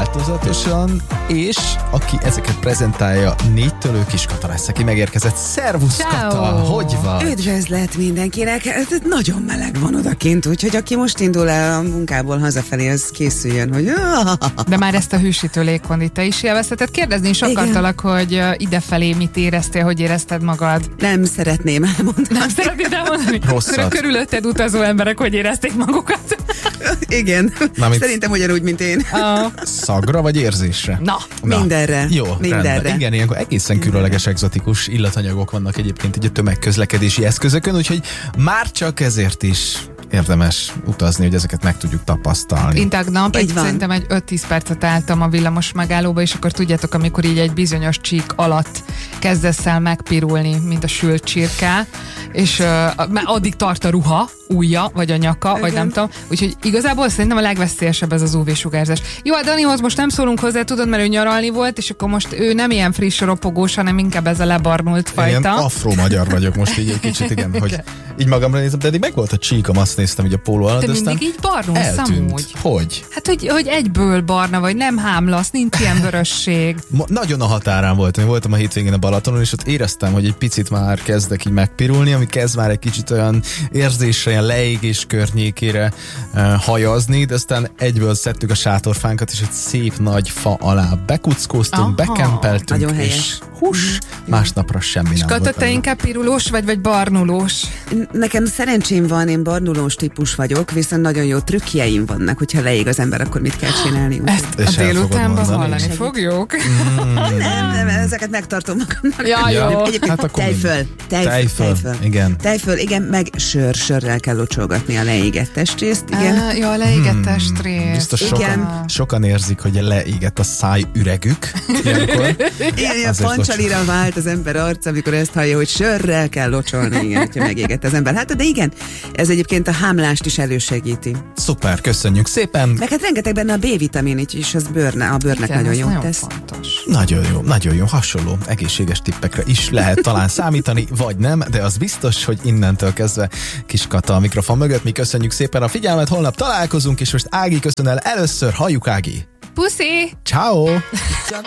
változatosan, és aki ezeket prezentálja, 4-től Kiskata lesz, aki megérkezett. Szervusz, Kata, hogy vagy? Üdvözlet mindenkinek, nagyon meleg van odakint, úgyhogy aki most indul el a munkából hazafelé, az készüljön, hogy... De már ezt a hűsítő légkondit te is élvezheted. Kérdezni is akartalak, hogy idefelé mit éreztél, hogy érezted magad? Nem szeretném elmondani. Nem szeretnéd elmondani? Rosszat. Körülötted utazó emberek, hogy érezték magukat? Igen, szerintem ugyanúgy, mint én. Szagra vagy érzésre? Na. Mindenre. Jó, mindenre. Rendben. Igen, ilyenkor egészen különleges, egzotikus illatanyagok vannak egyébként így a tömegközlekedési eszközökön, úgyhogy már csak ezért is érdemes utazni, hogy ezeket meg tudjuk tapasztalni. Én tegnap szerintem egy 5-10 percet álltam a villamos megállóba, és akkor tudjátok, amikor így egy bizonyos csík alatt kezdesz el megpirulni, mint a sült csirke, és már addig tart a ruha, ujja, vagy a nyaka, vagy nem tudom. Úgyhogy igazából szerintem a legveszélyesebb ez az UV-sugárzás. Jó, a Danihoz most nem szólunk hozzá, tudod, mert ő nyaralni volt, és akkor most ő nem ilyen friss, ropogós, hanem inkább ez a lebarnult fajta. Ilyen afro-magyar vagyok most így egy kicsit, igen, hogy így magamra nézem, de eddig meg volt a csíkom, azt néztem így a póló alatt, de aztán mindig így barnulsz amúgy. Hogy? Hát, hogy egyből barna vagy, nem hámlasz, nincs ilyen vörösség. Nagyon a határán voltam. Én voltam a hétvégén a Balatonon, és ott éreztem, hogy egy picit már kezdek így megpirulni, ami kezd már egy kicsit olyan érzésre, ilyen leégés környékére hajazni, de aztán egyből szedtük a sátorfánkat, és egy szép nagy fa alá bekuckóztunk, bekempeltünk, nagyon helyes. és másnapra semmi nem volt. És Kata, te inkább pirulós vagy barnulós? Nekem szerencsém van, én barnulós típus vagyok, viszont nagyon jó trükkjeim vannak, hogyha leég az ember, akkor mit kell csinálni. Ezt a délutánban hallani fogjuk? Nem, ezeket megtartom magamnak. Ja, jó. Hát tejföl. Igen. Tejföl, igen, meg sörrel kell locsolgatni a leégett testrészt, igen. Jó, a leégett testrészt. Biztos sokan érzik, hogy leégett a szájüregük. Ilyenkor. Igen, a pancsalira vált az ember arca, amikor ezt hallja, hogy sörrel kell locsolni, igen, hogyha megégett az ember. Hát, de igen, ez egyébként a hámlást is elősegíti. Szuper, köszönjük szépen. Meg hát rengeteg benne a B-vitamin, és az a bőrnek igen, nagyon jó tesz. Fontos. Nagyon jó, hasonló egészséges tippekre is lehet talán számítani, vagy nem, de az biztos, hogy innentől kezdve Kiskata a mikrofon mögött. Mi köszönjük szépen a figyelmet, holnap találkozunk, és most Ági köszön el először. Halljuk, Ági! Puszi! Ciao.